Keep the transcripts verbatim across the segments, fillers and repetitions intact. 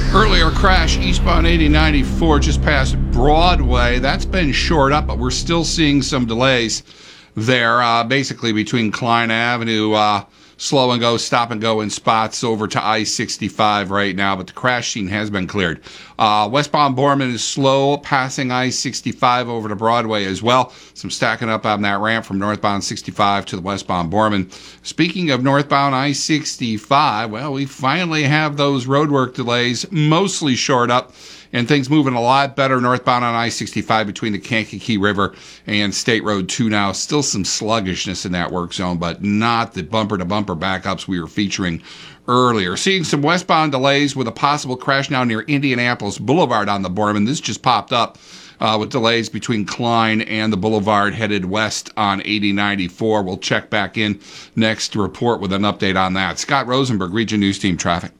Earlier crash eastbound eighty ninety-four just past Broadway. That's been shored up, but we're still seeing some delays there, uh, basically between Klein Avenue, uh, slow and go, stop and go in spots over to I sixty-five right now, but the crash scene has been cleared. Uh, westbound Borman is slow, passing I sixty-five over to Broadway as well. Some stacking up on that ramp from northbound sixty-five to the westbound Borman. Speaking of northbound I sixty-five, well, we finally have those roadwork delays mostly shored up, and things moving a lot better northbound on I sixty-five between the Kankakee River and State Road two now. Still some sluggishness in that work zone, but not the bumper-to-bumper backups we were featuring earlier. Seeing some westbound delays with a possible crash now near Indianapolis Boulevard on the Borman. This just popped up uh, with delays between Klein and the Boulevard headed west on eighty ninety-four. We'll check back in next to report with an update on that. Scott Rosenberg, Region News Team Traffic.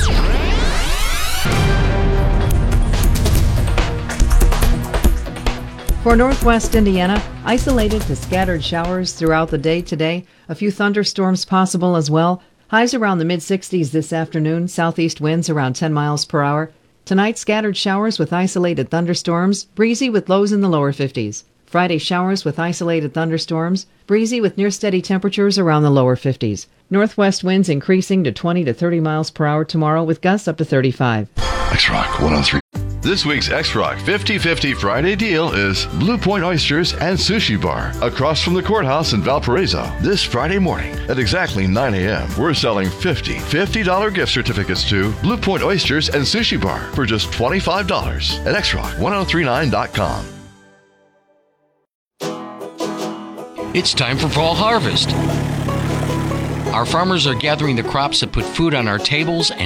For northwest Indiana, isolated to scattered showers throughout the day today. A few thunderstorms possible as well. Highs around the mid-sixties this afternoon. Southeast winds around ten miles per hour. Tonight, scattered showers with isolated thunderstorms. Breezy with lows in the lower fifties. Friday, showers with isolated thunderstorms. Breezy with near steady temperatures around the lower fifties. Northwest winds increasing to twenty to thirty miles per hour tomorrow with gusts up to thirty-five. X-Rock one oh three. This week's X-Rock fifty fifty Friday deal is Blue Point Oysters and Sushi Bar across from the courthouse in Valparaiso. This Friday morning at exactly nine a.m. we're selling fifty fifty dollars gift certificates to Blue Point Oysters and Sushi Bar for just twenty-five dollars at X Rock ten thirty-nine dot com. It's time for fall harvest. Our farmers are gathering the crops that put food on our tables and